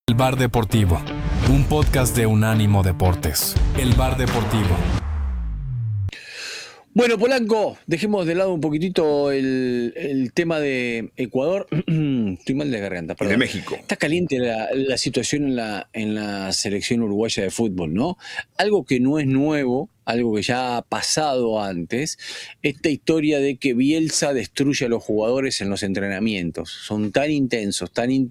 El Bar Deportivo, un podcast de Unánimo Deportes. El Bar Deportivo. Bueno, Polanco, dejemos de lado un poquitito el tema de Ecuador. Estoy mal de garganta, perdón. Y de México. Está caliente la situación en la selección uruguaya de fútbol, ¿no? Algo que no es nuevo, algo que ya ha pasado antes, esta historia de que Bielsa destruye a los jugadores en los entrenamientos. Son tan intensos,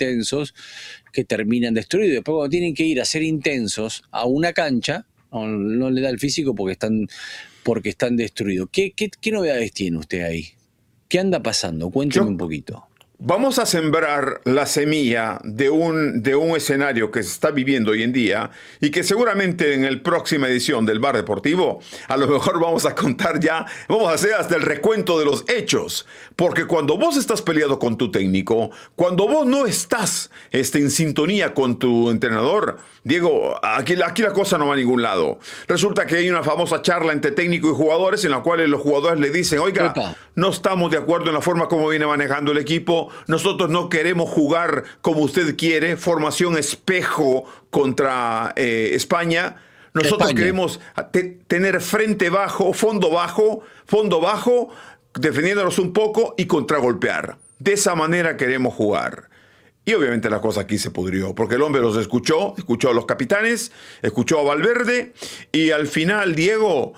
que terminan destruidos. Después cuando tienen que ir a ser intensos a una cancha, no le da el físico porque están destruidos. ¿Qué novedades tiene usted ahí? ¿Qué anda pasando? Cuénteme un poquito. Vamos a sembrar la semilla de un escenario que se está viviendo hoy en día y que seguramente en la próxima edición del Bar Deportivo a lo mejor vamos a contar ya, vamos a hacer hasta el recuento de los hechos. Porque cuando vos estás peleado con tu técnico, cuando vos no estás en sintonía con tu entrenador, Diego, aquí la cosa no va a ningún lado. Resulta que hay una famosa charla entre técnico y jugadores en la cual los jugadores le dicen, oiga, no estamos de acuerdo en la forma como viene manejando el equipo, nosotros no queremos jugar como usted quiere, formación espejo contra España. Nosotros queremos tener frente bajo, fondo bajo, defendiéndonos un poco y contragolpear. De esa manera queremos jugar. Y obviamente la cosa aquí se pudrió, porque el hombre los escuchó a los capitanes, escuchó a Valverde, y al final, Diego,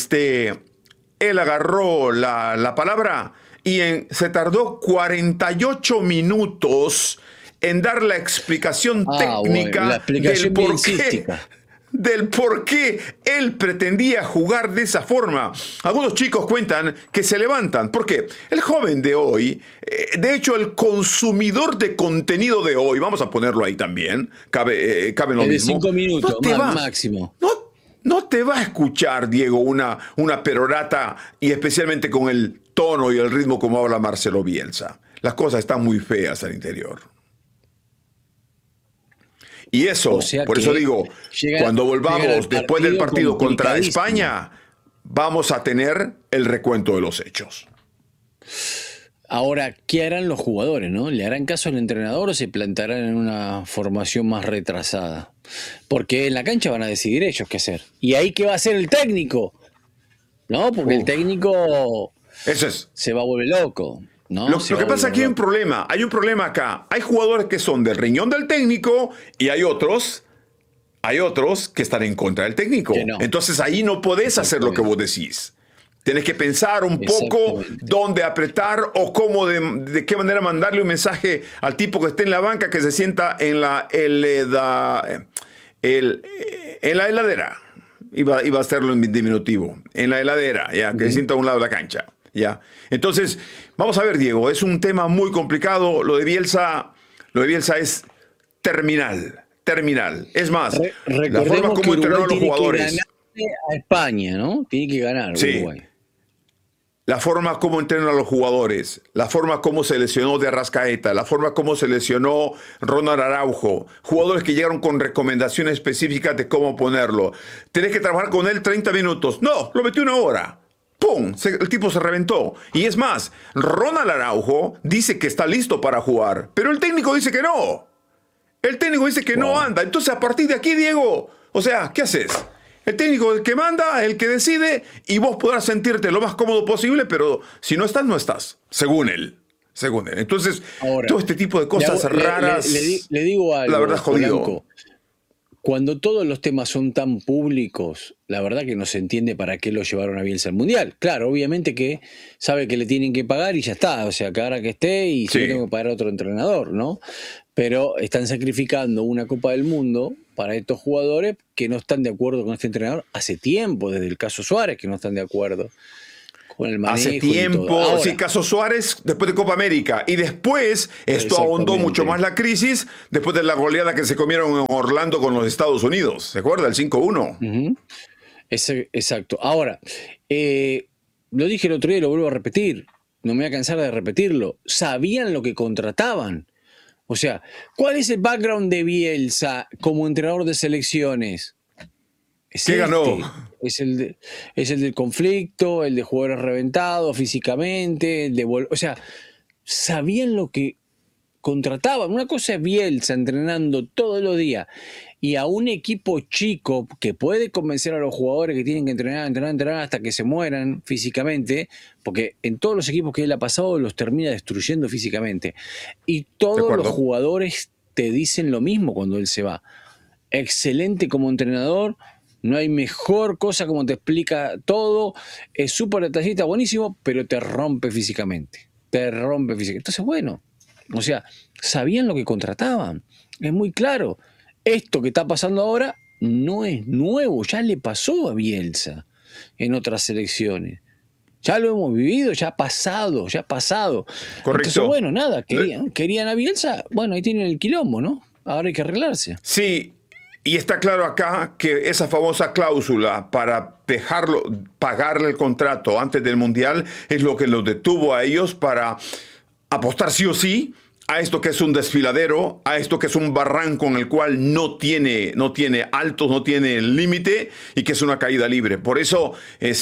él agarró la palabra y se tardó 48 minutos en dar la explicación técnica la explicación del por qué él pretendía jugar de esa forma. Algunos chicos cuentan que se levantan. ¿Por qué? El joven de hoy, de hecho el consumidor de contenido de hoy, vamos a ponerlo ahí también, cabe lo mismo. De 5 minutos, máximo. No te va a escuchar, Diego, una perorata, y especialmente con el tono y el ritmo como habla Marcelo Bielsa. Las cosas están muy feas al interior. Y eso, por eso digo, cuando volvamos después del partido contra España, vamos a tener el recuento de los hechos. Ahora, ¿qué harán los jugadores, no? ¿Le harán caso al entrenador o se plantarán en una formación más retrasada? Porque en la cancha van a decidir ellos qué hacer. ¿Y ahí qué va a hacer el técnico? ¿No? Porque el técnico se va a volver loco. ¿No? Lo que pasa aquí hay un problema acá. Hay jugadores que son del riñón del técnico y hay otros que están en contra del técnico. No. Entonces ahí no podés hacer lo que vos decís. Tenés que pensar un poco dónde apretar o cómo, de qué manera mandarle un mensaje al tipo que esté en la banca, que se sienta en la heladera. Iba a hacerlo en diminutivo. En la heladera, ya, que se sienta a un lado de la cancha. Ya. Entonces, vamos a ver, Diego, es un tema muy complicado. Lo de Bielsa es terminal. Es más, la forma como entrenó a los jugadores. Que a España, ¿no? Tiene que ganar Uruguay. La forma como entrenó a los jugadores, la forma como se lesionó de Arrascaeta, la forma como se lesionó Ronald Araujo, jugadores que llegaron con recomendaciones específicas de cómo ponerlo. Tenés que trabajar con él 30 minutos. No, lo metió 1 hora. ¡Pum! El tipo se reventó. Y es más, Ronald Araujo dice que está listo para jugar, pero el técnico dice que no. El técnico dice que no anda. Entonces, a partir de aquí, Diego, o sea, ¿qué haces? El técnico es el que manda, el que decide, y vos podrás sentirte lo más cómodo posible, pero si no estás, no estás, según él. Entonces, ahora, todo este tipo de cosas raras, le digo algo, la verdad, jodido. Blanco. Cuando todos los temas son tan públicos, la verdad que no se entiende para qué lo llevaron a Bielsa al Mundial. Claro, obviamente que sabe que le tienen que pagar y ya está. O sea, que ahora que esté y si no tengo que pagar a otro entrenador, ¿no? Pero están sacrificando una Copa del Mundo para estos jugadores que no están de acuerdo con este entrenador hace tiempo, desde el caso Suárez, que no están de acuerdo con el manejo. Hace tiempo, sí, caso Suárez, después de Copa América. Y después esto ahondó mucho más la crisis después de la goleada que se comieron en Orlando con los Estados Unidos. ¿Se acuerda? El 5-1. Exacto. Ahora, lo dije el otro día y lo vuelvo a repetir. No me voy a cansar de repetirlo. Sabían lo que contrataban. O sea, ¿cuál es el background de Bielsa como entrenador de selecciones? ¿Qué ganó? Es el del conflicto, el de jugadores reventados físicamente, o sea, sabían lo que contrataban. Una cosa es Bielsa entrenando todos los días y a un equipo chico que puede convencer a los jugadores que tienen que entrenar hasta que se mueran físicamente, porque en todos los equipos que él ha pasado los termina destruyendo físicamente. Y todos los jugadores te dicen lo mismo cuando él se va. Excelente como entrenador, no hay mejor cosa como te explica todo, es súper detallista, buenísimo, pero te rompe físicamente. Entonces, bueno, o sea, sabían lo que contrataban, es muy claro. Esto que está pasando ahora no es nuevo, ya le pasó a Bielsa en otras selecciones. Ya lo hemos vivido, ya ha pasado. Correcto. Entonces, bueno, nada, querían a Bielsa, bueno, ahí tienen el quilombo, ¿no? Ahora hay que arreglarse. Sí, y está claro acá que esa famosa cláusula para dejarlo, pagarle el contrato antes del Mundial es lo que los detuvo a ellos para apostar sí o sí a esto que es un desfiladero, a esto que es un barranco en el cual no tiene altos, no tiene límite y que es una caída libre. Por eso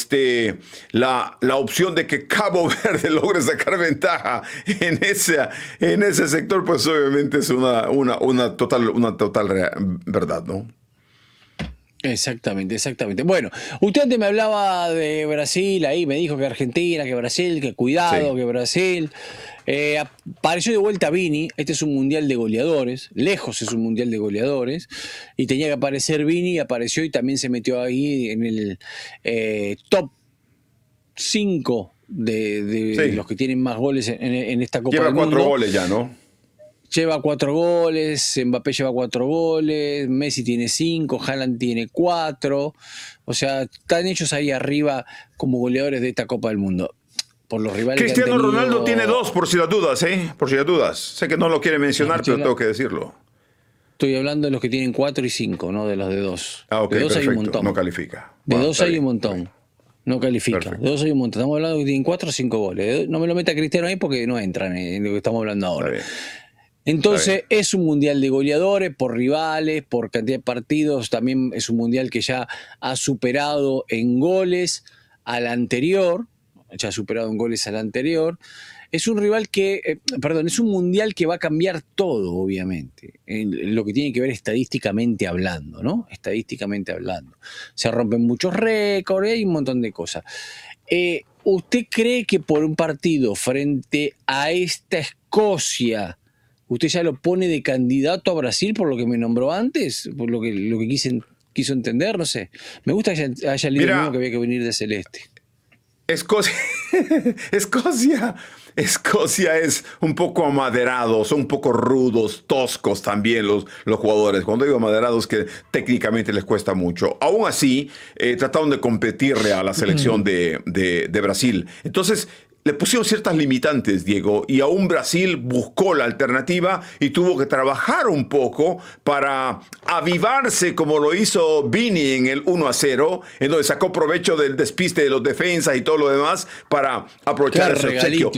la opción de que Cabo Verde logre sacar ventaja en ese sector, pues obviamente es una total verdad, ¿no? Exactamente. Bueno, usted antes me hablaba de Brasil, ahí me dijo que Argentina, que Brasil, que cuidado, Sí. que Brasil. Apareció de vuelta Vini, este es un mundial de goleadores, lejos es un mundial de goleadores, y tenía que aparecer Vini, apareció y también se metió ahí en el top 5 de los que tienen más goles en esta Copa del Mundo. Lleva 4 goles ya, ¿no? Lleva 4 goles, Mbappé lleva 4 goles, Messi tiene 5, Haaland tiene 4. O sea, están ellos ahí arriba como goleadores de esta Copa del Mundo. Por los rivales Cristiano que han tenido... Ronaldo tiene 2, por si las dudas, ¿eh? Por si las dudas. Sé que no lo quiere mencionar, pero tengo que decirlo. Estoy hablando de los que tienen 4 y 5, no de los de 2. Ah, ok, de 2 hay un perfecto. montón. No califica. De Bueno, 2 está hay bien. un montón. No califica. Perfecto. De 2 hay un montón. Estamos hablando de que tienen 4 o 5 goles. No me lo meta Cristiano ahí porque no entran en lo que estamos hablando ahora. Está bien. Entonces es un mundial de goleadores por rivales, por cantidad de partidos. También es un mundial que ya ha superado en goles al anterior. Ya ha superado en goles al anterior. Es un rival que, es un mundial que va a cambiar todo, obviamente, en lo que tiene que ver estadísticamente hablando, ¿no? Estadísticamente hablando. Se rompen muchos récords y hay un montón de cosas. ¿Usted cree que por un partido frente a esta Escocia, usted ya lo pone de candidato a Brasil por lo que me nombró antes? Por lo que quiso entender, no sé. Me gusta que haya leído el mismo que había que venir de Celeste. Escocia es un poco amaderados, son un poco rudos, toscos también los jugadores. Cuando digo amaderados, que técnicamente les cuesta mucho. Aún así, trataron de competirle a la selección de Brasil. Entonces, le pusieron ciertas limitantes, Diego, y aún Brasil buscó la alternativa y tuvo que trabajar un poco para avivarse como lo hizo Vini en el 1-0, en donde sacó provecho del despiste de los defensas y todo lo demás para aprovechar ese obsequio.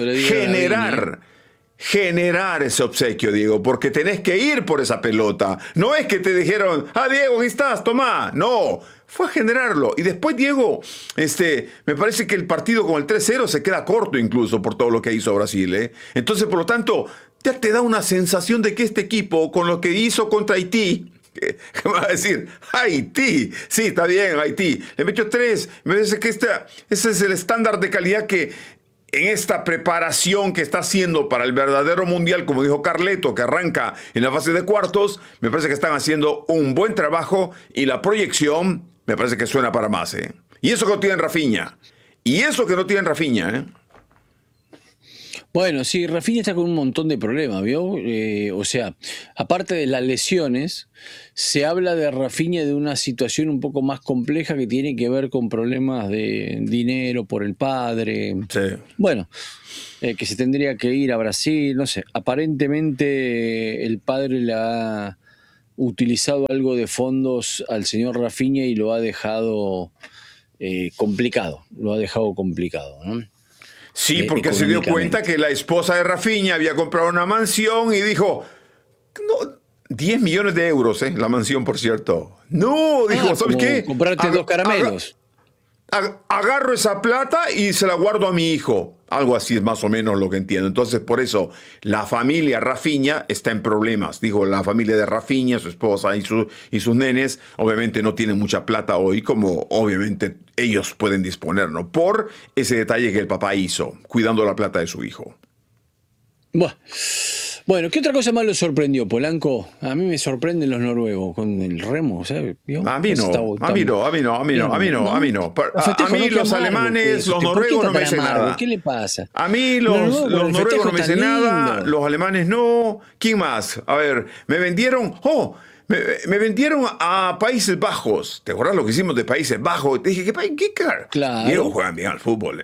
Generar ese obsequio, Diego, porque tenés que ir por esa pelota. No es que te dijeron, Diego, aquí estás, tomá. No, fue a generarlo. Y después, Diego, me parece que el partido con el 3-0 se queda corto incluso por todo lo que hizo Brasil, ¿eh? Entonces, por lo tanto, ya te da una sensación de que este equipo, con lo que hizo contra Haití, ¿qué me va a decir? Haití, sí, está bien, Haití. Le metió 3. Me parece que ese es el estándar de calidad que en esta preparación que está haciendo para el verdadero mundial, como dijo Carleto, que arranca en la fase de cuartos, me parece que están haciendo un buen trabajo y la proyección me parece que suena para más, ¿eh? Y eso que no tienen Rafinha. ¿Eh? Bueno, sí, Rafinha está con un montón de problemas, ¿vio? O sea, aparte de las lesiones, se habla de Rafinha de una situación un poco más compleja que tiene que ver con problemas de dinero por el padre. Sí. Bueno, que se tendría que ir a Brasil, no sé. Aparentemente el padre le ha utilizado algo de fondos al señor Rafinha y lo ha dejado complicado. ¿No? Sí, porque se dio cuenta que la esposa de Rafinha había comprado una mansión y dijo, no, 10 millones de euros, la mansión, por cierto. No, dijo, ¿sabes qué? Comprarte 2 caramelos. agarro esa plata y se la guardo a mi hijo. Algo así es más o menos lo que entiendo. Entonces, por eso, la familia Rafinha está en problemas. Digo, la familia de Rafinha, su esposa y sus nenes, obviamente no tienen mucha plata hoy, como obviamente ellos pueden disponer, ¿no? Por ese detalle que el papá hizo, cuidando la plata de su hijo. Bueno, ¿qué otra cosa más lo sorprendió, Polanco? A mí me sorprenden los noruegos con el remo, ¿sabes? A mí los alemanes, los noruegos no me dicen nada. ¿Qué le pasa? A mí los noruegos no me dicen nada, los alemanes no. ¿Quién más? A ver, me vendieron a Países Bajos. ¿Te acuerdas lo que hicimos de Países Bajos? Te dije, ¿qué cara? Claro. Y ellos juegan bien al fútbol,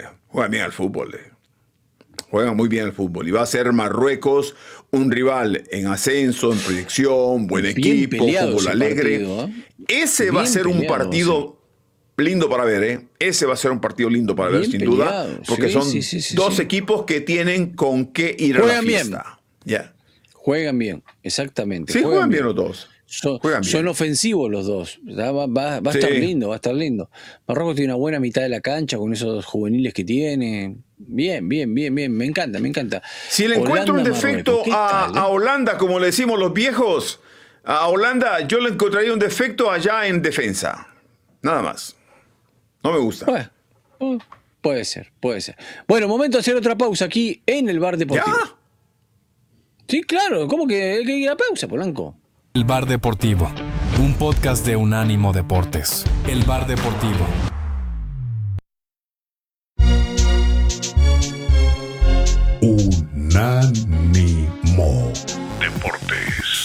Juegan muy bien al fútbol. Y va a ser Marruecos un rival en ascenso, en proyección, buen equipo, fútbol alegre. Partido, Ese va a ser un partido lindo para ver, ¿eh? Ese va a ser un partido lindo para ver, sin duda. Porque son dos equipos que tienen con qué ir a la fiesta. Yeah. Juegan bien, exactamente. Sí, juegan bien los dos. Son ofensivos los dos. Va a estar lindo, va a estar lindo. Marruecos tiene una buena mitad de la cancha con esos juveniles que tiene. Bien. Me encanta. Si le encuentro un defecto a Holanda, como le decimos los viejos, a Holanda yo le encontraría un defecto allá en defensa. Nada más. No me gusta. Bueno, puede ser. Bueno, momento de hacer otra pausa aquí en el Bar Deportivo. ¿Ya? Sí, claro. ¿Cómo que la pausa, Polanco? El Bar Deportivo, un podcast de Unánimo Deportes. El Bar Deportivo. Unánimo Deportes.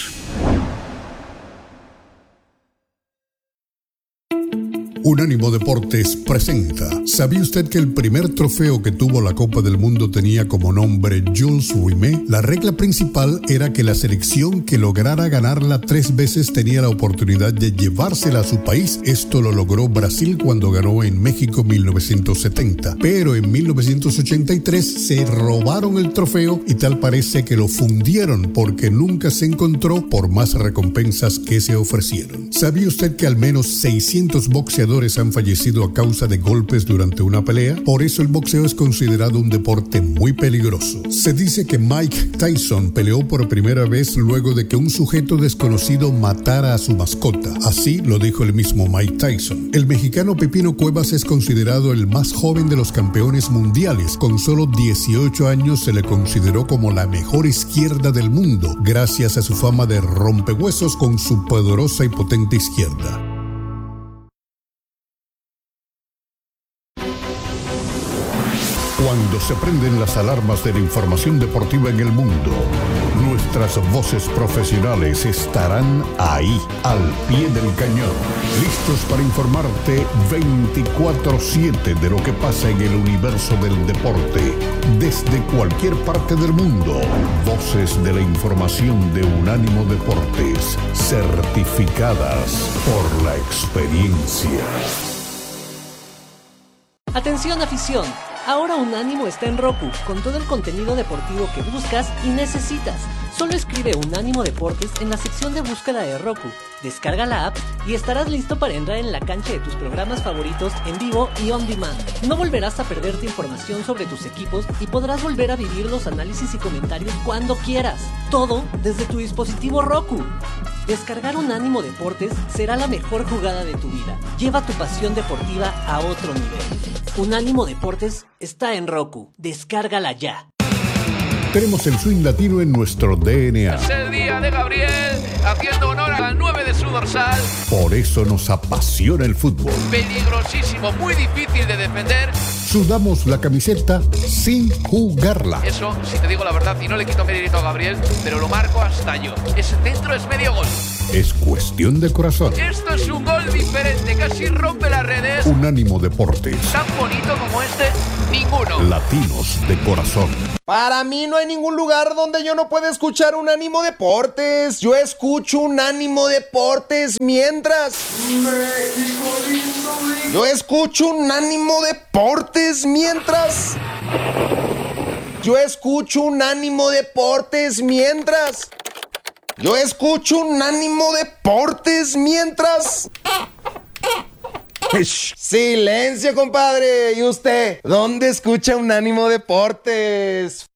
Unánimo Deportes presenta. ¿Sabía usted que el primer trofeo que tuvo la Copa del Mundo tenía como nombre Jules Rimet? La regla principal era que la selección que lograra ganarla 3 veces tenía la oportunidad de llevársela a su país. Esto lo logró Brasil cuando ganó en México 1970. Pero en 1983 se robaron el trofeo y tal parece que lo fundieron porque nunca se encontró por más recompensas que se ofrecieron. ¿Sabía usted que al menos 600 boxeadores han fallecido a causa de golpes durante una pelea? Por eso el boxeo es considerado un deporte muy peligroso. Se dice que Mike Tyson peleó por primera vez luego de que un sujeto desconocido matara a su mascota. Así lo dijo el mismo Mike Tyson. El mexicano Pepino Cuevas es considerado el más joven de los campeones mundiales. Con solo 18 años se le consideró como la mejor izquierda del mundo, gracias a su fama de rompehuesos con su poderosa y potente izquierda. Cuando se prenden las alarmas de la información deportiva en el mundo, nuestras voces profesionales estarán ahí, al pie del cañón, listos para informarte 24/7 de lo que pasa en el universo del deporte, desde cualquier parte del mundo. Voces de la información de Unánimo Deportes, certificadas por la experiencia. Atención, afición. Ahora Unánimo está en Roku, con todo el contenido deportivo que buscas y necesitas. Solo escribe Unánimo Deportes en la sección de búsqueda de Roku, descarga la app y estarás listo para entrar en la cancha de tus programas favoritos en vivo y on demand. No volverás a perderte información sobre tus equipos y podrás volver a vivir los análisis y comentarios cuando quieras. Todo desde tu dispositivo Roku. Descargar Unánimo Deportes será la mejor jugada de tu vida. Lleva tu pasión deportiva a otro nivel. Unánimo Deportes está en Roku. Descárgala ya. Tenemos el swing latino en nuestro DNA. Es el día de Gabriel, haciendo honor al 9 de su dorsal. Por eso nos apasiona el fútbol. Peligrosísimo, muy difícil de defender. Sudamos la camiseta sin jugarla. Eso, si te digo la verdad, y no le quito mérito a Gabriel, pero lo marco hasta yo. Ese centro es medio gol. Es cuestión de corazón. Esto es un gol diferente, casi rompe las redes. Unánimo Deportes. Tan bonito como este, ninguno. Latinos de corazón. Para mí no hay ningún lugar donde yo no pueda escuchar Unánimo Deportes. Yo escucho Unánimo Deportes mientras... Yo escucho Unánimo Deportes mientras... Yo escucho Unánimo Deportes mientras... Yo escucho Unánimo Deportes mientras... Silencio, compadre. ¿Y usted? ¿Dónde escucha Unánimo Deportes?